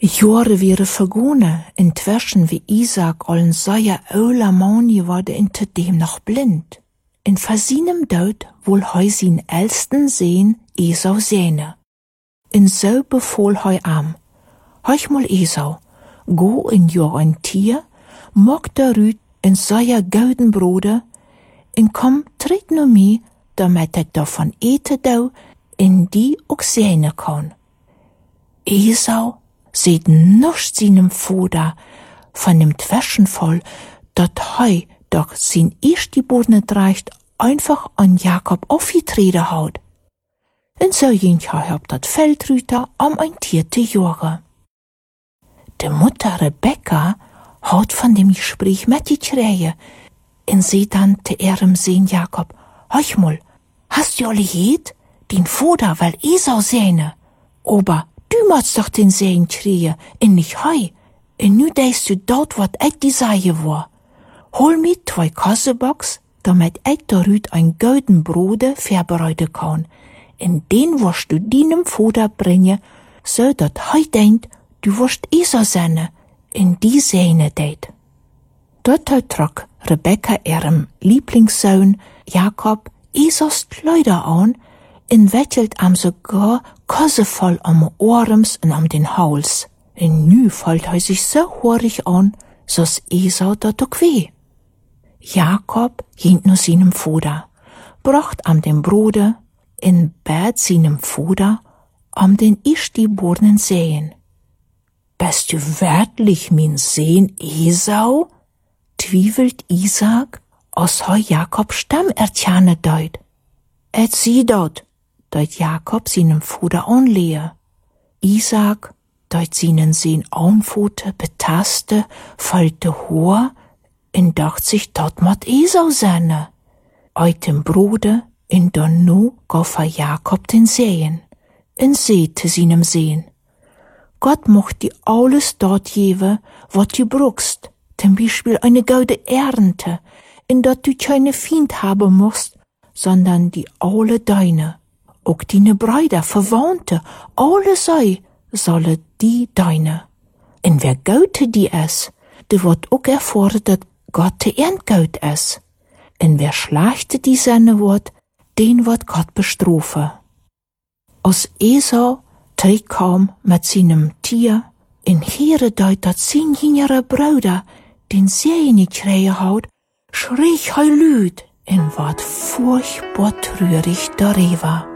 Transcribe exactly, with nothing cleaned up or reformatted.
Jahre wäre vergone, inzwischen wie Isaac allen seier öler Mann geworden, inter dem noch blind. In versienem Död wohl heu sin älsten sehen Esau sehne. In so befohl heu am. Heuch mal Esau, go in jor ein Tier, mock der Rüd in seier gouden Brode, in komm tritt no mi, damit ich davon ete dau, in die auch sehne kann. Esau seht noch seinem Vater von dem Twäschen voll, dat hei doch sin erst die Boden reicht, einfach an Jakob aufgetreten haut. Und so jint hab dat Feldrüter am ein tierte Jahre. De Mutter Rebekka haut von dem Gespräch mit die Träge, und sie dann te ihrem Sehn Jakob, heuch mal, hast du alle jet? Den Vater will Esau sehne. Aber du machst doch den Sehn kriegen, und nicht heu. Und nu denkst du dort, wat ich die Seie war. Hol mi zwei Kassebox, damit ich darüt ein gouden Brode vorbereiten kann. In den wirst du deinem Vater bringen, so dat heu denkt, du wirst Esau sehne, in die Sehne deit. Dort trok Rebekka ihrem Lieblingssohn Jakob Esaus Kleider an, en wettelt am sogar kossevoll am Ohrems und am den Hals. En nu fällt he sich so horig an, so's Esau dat ook weh. Jakob ging nu seinem Vater, bracht am den Brode, in Bett seinem Vater, am den ischgeborenen Sehen. Bist du wirklich min Sehn Esau? Twiefelt Isaac, aus heu Jakob Stamm ertjane deut. Et sieh dort, deut Jakob seinem Vater anlehe. Isaac deut seinen Sehn anfote, betaste, fallte Hohr, und dacht sich dort mat Esau sehne. Eut dem Brode, in donno gauf er Jakob den Sehen, in sehte seinem Sehn. Gott mocht die alles dort jewe, wat du brugst, zum Beispiel eine gaude Ernte, in dat du keine Fiend haben musst, sondern die alle deine, ook deine Brüder, Verwandte, alle sei, solle die deine. En wer gaute die es, de wird ook erfordert, dat Gott de Erntgaut es. En wer schlachte die seine Wort, den wird Gott bestrafe. Aus Esau trägt kaum mit seinem Tier, in Heere deut dat zehn jüngere Brüder, den Sehen nicht kriegen haut, schrie he lüd, en ward furchtbar trürig darüber.